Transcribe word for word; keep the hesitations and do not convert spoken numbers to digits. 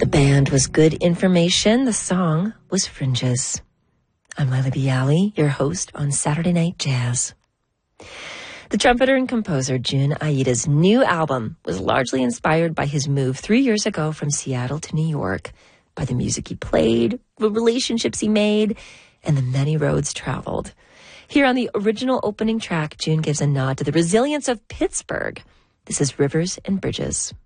The band was Good Information. The song was Fringes. I'm Laila Bialy, your host on Saturday Night Jazz. The trumpeter and composer Jun Aida's new album was largely inspired by his move three years ago from Seattle to New York, by the music he played, the relationships he made, and the many roads traveled. Here on the original opening track, Jun gives a nod to the resilience of Pittsburgh. This is Rivers and Bridges.